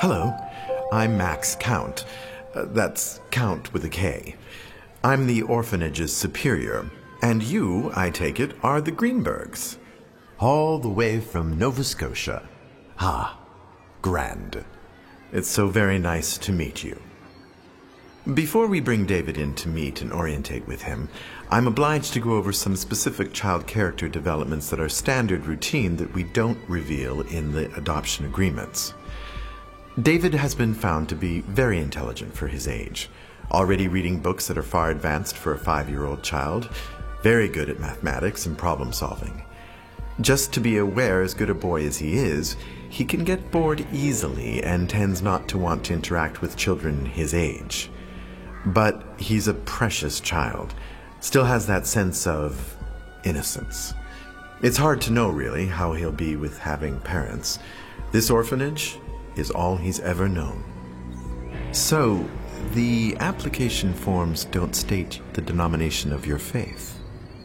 Hello, I'm Max Count. That's Count with a K. I'm the orphanage's superior, and you, I take it, are the Greenbergs. All the way from Nova Scotia. Ah, grand. It's so very nice to meet you. Before we bring David in to meet and orientate with him, I'm obliged to go over some specific child character developments that are standard routine that we don't reveal in the adoption agreements. David has been found to be very intelligent for his age, already reading books that are far advanced for a 5-year-old child, very good at mathematics and problem solving. Just to be aware, as good a boy as he is, he can get bored easily and tends not to want to interact with children his age. But he's a precious child, still has that sense of innocence. It's hard to know, really, how he'll be with having parents. This orphanage is all he's ever known. So, the application forms don't state the denomination of your faith.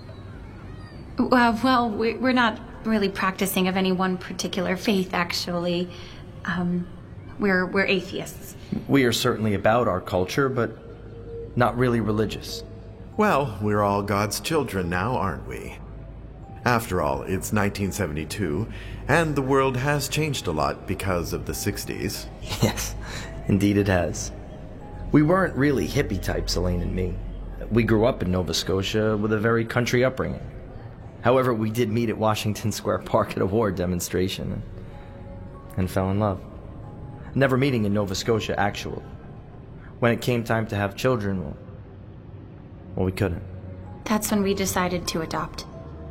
Well, we're not really practicing of any one particular faith, actually. We're atheists. We are certainly about our culture, but not really religious. Well, we're all God's children now, aren't we? After all, it's 1972, and the world has changed a lot because of the 60s. Yes, indeed it has. We weren't really hippie types, Elaine and me. We grew up in Nova Scotia with a very country upbringing. However, we did meet at Washington Square Park at a war demonstration and fell in love. Never meeting in Nova Scotia, actually. When it came time to have children, well, we couldn't. That's when we decided to adopt.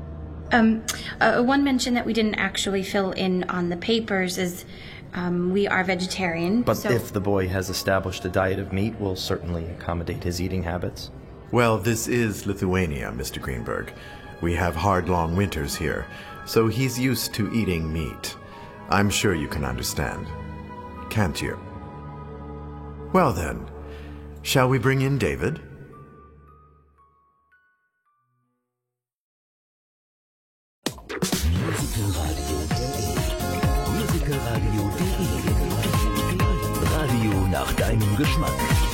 One mention that we didn't actually fill in on the papers is we are vegetarian. But if the boy has established a diet of meat, we'll certainly accommodate his eating habits. Well, this is Lithuania, Mr. Greenberg. We have hard, long winters here, so he's used to eating meat. I'm sure you can understand. Can't you? Well then, shall we bring in David? Musikerradio.de Radio nach deinem Geschmack.